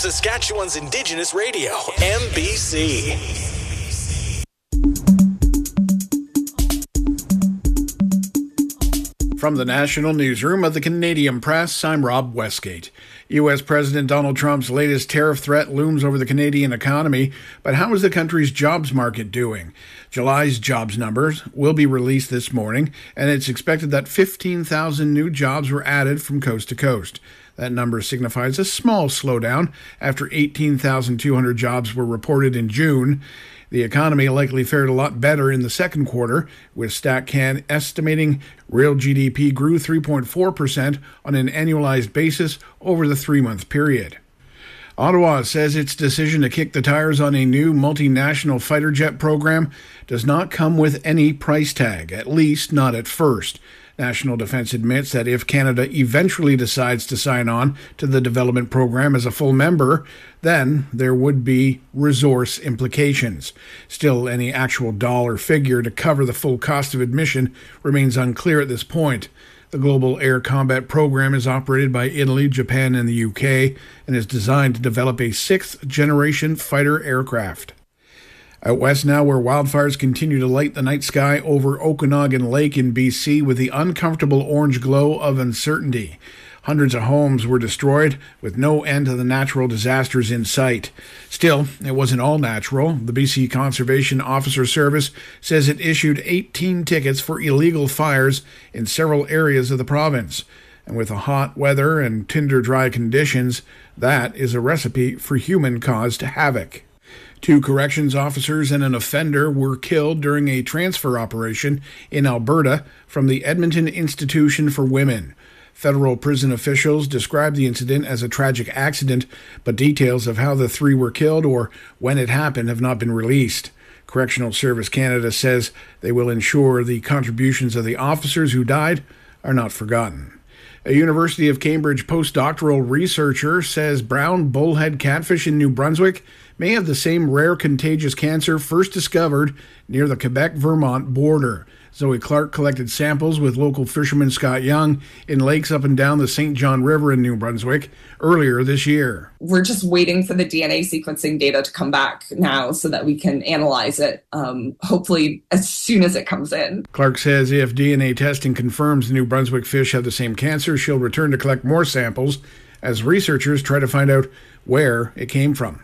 Saskatchewan's Indigenous radio, MBC. From the National Newsroom of the Canadian Press, I'm Rob Westgate. U.S. President Donald Trump's latest tariff threat looms over the Canadian economy, but how is the country's jobs market doing? July's jobs numbers will be released this morning, and it's expected that 15,000 new jobs were added from coast to coast. That number signifies a small slowdown after 18,200 jobs were reported in June. The economy likely fared a lot better in the second quarter, with StatCan estimating real GDP grew 3.4% on an annualized basis over the three-month period. Ottawa says its decision to kick the tires on a new multinational fighter jet program does not come with any price tag, at least not at first. National Defence admits that if Canada eventually decides to sign on to the development program as a full member, then there would be resource implications. Still, any actual dollar figure to cover the full cost of admission remains unclear at this point. The Global Air Combat Program is operated by Italy, Japan, and the UK, and is designed to develop a sixth-generation fighter aircraft. Out west now, where wildfires continue to light the night sky over Okanagan Lake in BC with the uncomfortable orange glow of uncertainty. Hundreds of homes were destroyed, with no end to the natural disasters in sight. Still, it wasn't all natural. The BC Conservation Officer Service says it issued 18 tickets for illegal fires in several areas of the province. And with the hot weather and tinder-dry conditions, that is a recipe for human-caused havoc. 2 corrections officers and an offender were killed during a transfer operation in Alberta from the Edmonton Institution for Women. Federal prison officials described the incident as a tragic accident, but details of how the 3 were killed or when it happened have not been released. Correctional Service Canada says they will ensure the contributions of the officers who died are not forgotten. A University of Cambridge postdoctoral researcher says brown bullhead catfish in New Brunswick may have the same rare contagious cancer first discovered near the Quebec-Vermont border. Zoe Clark collected samples with local fisherman Scott Young in lakes up and down the St. John River in New Brunswick earlier this year. We're just waiting for the DNA sequencing data to come back now so that we can analyze it, hopefully as soon as it comes in. Clark says if DNA testing confirms the New Brunswick fish have the same cancer, she'll return to collect more samples as researchers try to find out where it came from.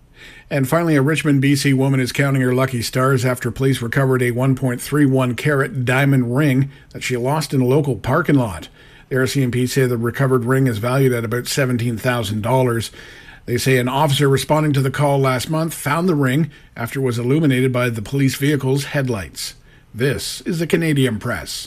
And finally, a Richmond, BC woman is counting her lucky stars after police recovered a 1.31 carat diamond ring that she lost in a local parking lot. The RCMP say the recovered ring is valued at about $17,000. They say an officer responding to the call last month found the ring after it was illuminated by the police vehicle's headlights. This is the Canadian Press.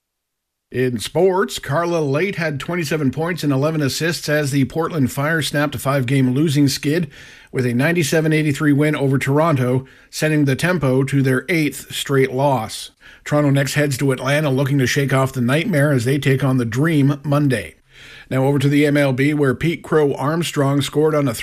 In sports, Carla Late had 27 points and 11 assists as the Portland Fire snapped a 5-game losing skid with a 97-83 win over Toronto, sending the Tempo to their 8th straight loss. Toronto next heads to Atlanta looking to shake off the nightmare as they take on the Dream Monday. Now over to the MLB, where Pete Crow Armstrong scored on a